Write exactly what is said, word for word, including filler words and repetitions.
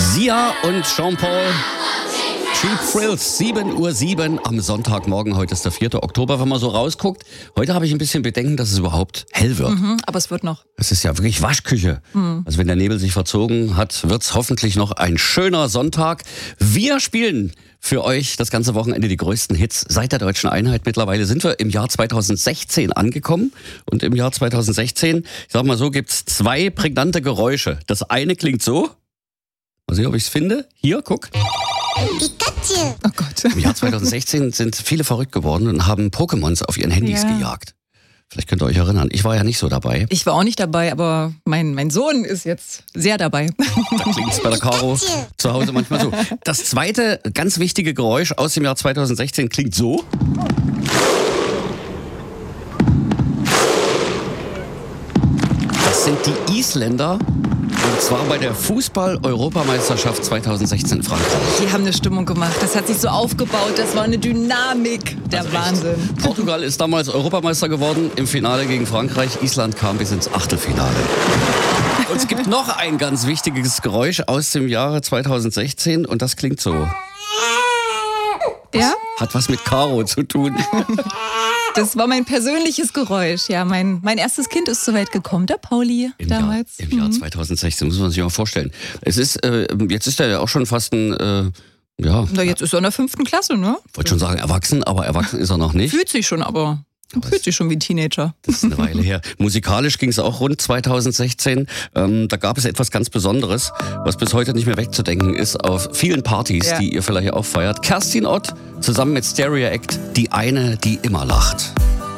Sia und Jean-Paul. Cheap Thrills, sieben Uhr sieben am Sonntagmorgen. Heute ist der vierte Oktober, wenn man so rausguckt. Heute habe ich ein bisschen Bedenken, dass es überhaupt hell wird. Mhm, aber es wird noch. Es ist ja wirklich Waschküche. Mhm. Also wenn der Nebel sich verzogen hat, wird es hoffentlich noch ein schöner Sonntag. Wir spielen für euch das ganze Wochenende die größten Hits seit der Deutschen Einheit. Mittlerweile sind wir im Jahr zweitausendsechzehn angekommen. Und im Jahr zweitausendsechzehn, ich sag mal so, gibt's zwei prägnante Geräusche. Das eine klingt so. Mal sehen, ob ich es finde. Hier, guck. Pikachu. Oh Gott. Im Jahr zweitausendsechzehn sind viele verrückt geworden und haben Pokémons auf ihren Handys ja. gejagt. Vielleicht könnt ihr euch erinnern. Ich war ja nicht so dabei. Ich war auch nicht dabei, aber mein, mein Sohn ist jetzt sehr dabei. Da klingt es bei der Caro zu Hause manchmal so. Das zweite ganz wichtige Geräusch aus dem Jahr zweitausendsechzehn klingt so. Das sind die Isländer. Und zwar bei der Fußball-Europameisterschaft zweitausendsechzehn in Frankreich. Die haben eine Stimmung gemacht. Das hat sich so aufgebaut. Das war eine Dynamik. Der also Wahnsinn. Portugal ist damals Europameister geworden im Finale gegen Frankreich. Island kam bis ins Achtelfinale. Und es gibt noch ein ganz wichtiges Geräusch aus dem Jahre zweitausendsechzehn und das klingt so. Ja? Hat was mit Caro zu tun. Das war mein persönliches Geräusch. Ja, mein, mein erstes Kind ist zur Welt gekommen, der Pauli Im damals. Jahr, Im Jahr zweitausendsechzehn, muss man sich mal vorstellen. Es ist, äh, jetzt ist er ja auch schon fast ein, äh, ja. Na, jetzt ist er in der fünften Klasse, ne? Ich wollte schon sagen erwachsen, aber erwachsen ist er noch nicht. Fühlt sich schon, aber... Man fühlt sich schon wie ein Teenager. Das ist eine Weile her. Musikalisch ging es auch rund zweitausendsechzehn. Ähm, da gab es etwas ganz Besonderes, was bis heute nicht mehr wegzudenken ist auf vielen Partys, ja. die ihr vielleicht auch feiert. Kerstin Ott zusammen mit Stereo Act, die eine, die immer lacht.